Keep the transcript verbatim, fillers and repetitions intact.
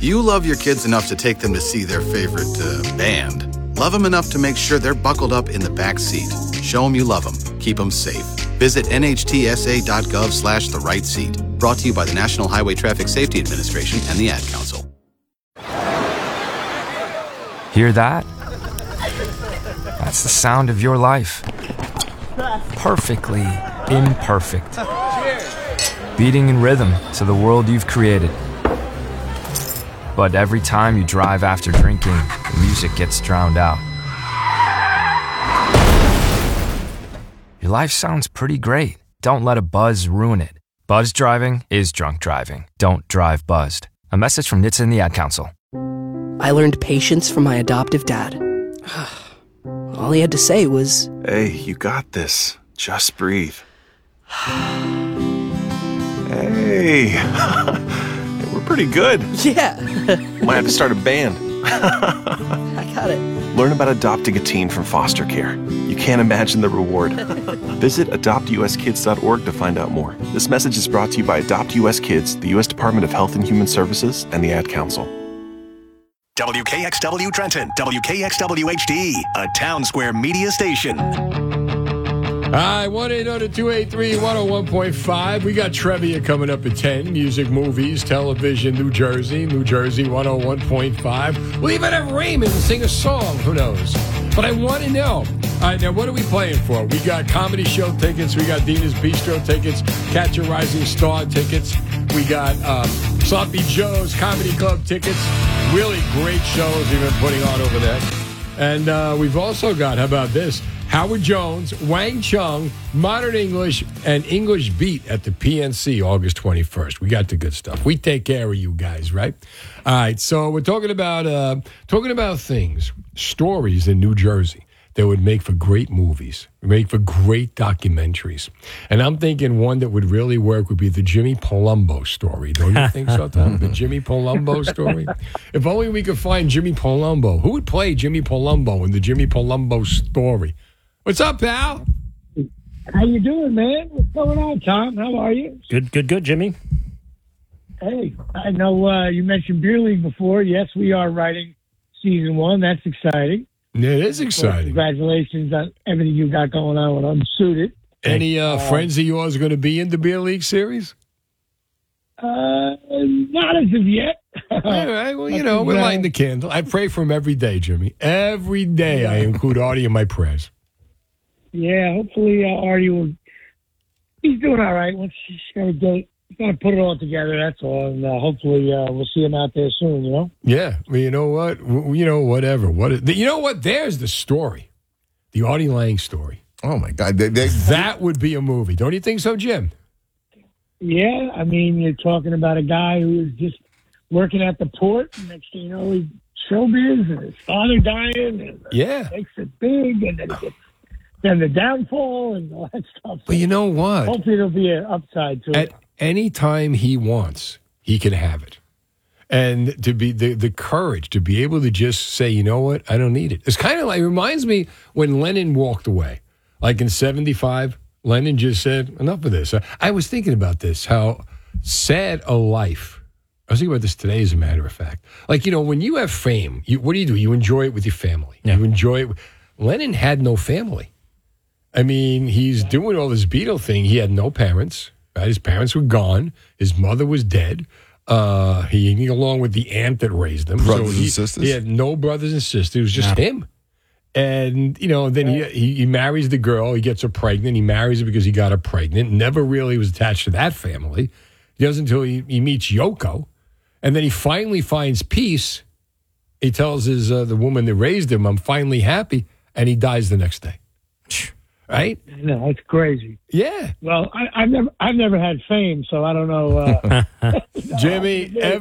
You love your kids enough to take them to see their favorite uh, band. Love them enough to make sure they're buckled up in the back seat. Show them you love them. Keep them safe. Visit nhtsa.gov slash the right seat. Brought to you by the National Highway Traffic Safety Administration and the Ad Council. Hear that? That's the sound of your life. Perfectly imperfect. Beating in rhythm to the world you've created. But every time you drive after drinking, the music gets drowned out. Your life sounds pretty great. Don't let a buzz ruin it. Buzz driving is drunk driving. Don't drive buzzed. A message from N H T S A and the Ad Council. I learned patience from my adoptive dad. All he had to say was, "Hey, you got this. Just breathe." Hey, we're pretty good. Yeah. Might have to start a band. I got it. Learn about adopting a teen from foster care. You can't imagine the reward. Visit adopt u s kids dot org to find out more. This message is brought to you by Adopt U S Kids, the U S Department of Health and Human Services, and the Ad Council. W K X W Trenton, W K X W H D, a Town Square media station. All right, one eight hundred two eight three one oh one point five. We got trivia coming up at ten. Music, movies, television, New Jersey. New Jersey one oh one point five. We'll even have Raymond sing a song. Who knows? But I want to know. All right, now what are we playing for? We got comedy show tickets. We got Dina's Bistro tickets. Catch a Rising Star tickets. We got um, Sloppy Joe's Comedy Club tickets. Really great shows we've been putting on over there. And uh, we've also got, how about this? Howard Jones, Wang Chung, Modern English, and English Beat at the P N C August twenty-first. We got the good stuff. We take care of you guys, right? All right, so we're talking about uh, talking about things, stories in New Jersey that would make for great movies, make for great documentaries. And I'm thinking one that would really work would be the Jimmy Palumbo story. Don't you think so, Tom? The Jimmy Palumbo story? If only we could find Jimmy Palumbo. Who would play Jimmy Palumbo in the Jimmy Palumbo story? What's up, pal? How you doing, man? What's going on, Tom? How are you? Good, good, good, Jimmy. Hey, I know uh, you mentioned Beer League before. Yes, we are writing season one. That's exciting. Yeah, it is exciting. Congratulations on everything you got going on with Unsuited. Any uh, uh, friends of yours going to be in the Beer League series? Uh, not as of yet. All right, well, you know, we're lighting the candle. I pray for him every day, Jimmy. Every day I include Artie in my prayers. Yeah, hopefully uh, Artie will. He's doing all right. Once he's got to get, he's got to put it all together. That's all, and uh, hopefully uh, we'll see him out there soon. You know. Yeah, well, you know what? W- you know, whatever. What? Is, you know what? There's the story, the Artie Lang story. Oh my God, they, they, that would be a movie. Don't you think so, Jim? Yeah, I mean, you're talking about a guy who was just working at the port. And next thing you know, he's showbiz, and his father dying, and yeah, makes it big, and then he gets. And the downfall and all that stuff. But you know what? Hopefully there'll be an upside to At it. At any time he wants, he can have it. And to be the, the courage to be able to just say, you know what, I don't need it. It's kind of like, it reminds me when Lennon walked away. Like in seventy-five, Lennon just said, enough of this. I, I was thinking about this, how sad a life. I was thinking about this today, as a matter of fact. Like, you know, when you have fame, you, what do you do? You enjoy it with your family. Yeah. You enjoy it. Lennon had no family. I mean, he's doing all this Beatle thing. He had no parents. Right? His parents were gone. His mother was dead. Uh, he, along with the aunt that raised him. Brothers so he, and sisters? He had no brothers and sisters. It was just yeah. him. And, you know, then he, he he marries the girl. He gets her pregnant. He marries her because he got her pregnant. Never really was attached to that family. He does until he, he meets Yoko. And then he finally finds peace. He tells his uh, the woman that raised him, I'm finally happy. And he dies the next day. Right? No, it's crazy. Yeah. Well, I, I've never, I've never had fame, so I don't know. Uh, Jimmy, every